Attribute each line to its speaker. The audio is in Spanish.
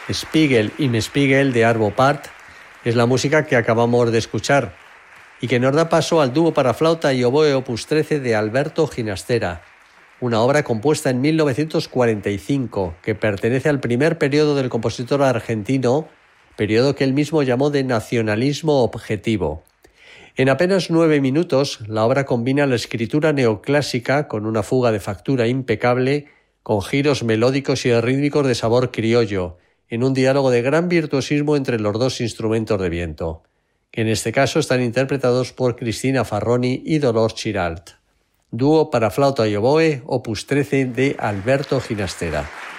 Speaker 1: Spiegel im Spiegel de Arvo Pärt es la música que acabamos de escuchar y que nos da paso al dúo para flauta y oboe opus 13 de Alberto Ginastera, una obra compuesta en 1945 que pertenece al primer periodo del compositor argentino, periodo que él mismo llamó de nacionalismo objetivo. En apenas 9 minutos, la obra combina la escritura neoclásica con una fuga de factura impecable, con giros melódicos y rítmicos de sabor criollo, en un diálogo de gran virtuosismo entre los dos instrumentos de viento, que en este caso están interpretados por Cristina Farroni y Dolors Giralt. Dúo para flauta y oboe, opus 13 de Alberto Ginastera.